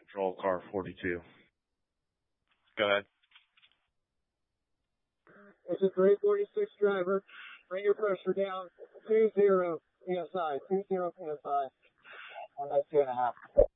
Control car 42. Go ahead. This is 346 driver. Bring your pressure down 20 PSI, 20 PSI on that 2.5.